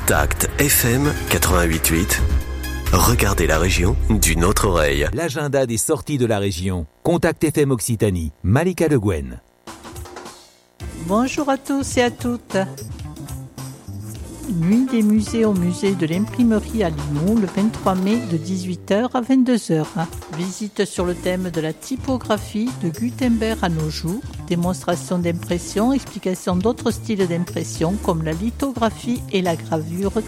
Contact FM 88.8. Regardez la région d'une autre oreille. L'agenda des sorties de la région. Contact FM Occitanie. Malika Le Guen. Bonjour à tous et à toutes. Nuit des musées au musée de l'imprimerie à Limoux le 23 mai de 18h à 22h. Visite sur le thème de la typographie de Gutenberg à nos jours, démonstration d'impression, explication d'autres styles d'impression comme la lithographie et la gravure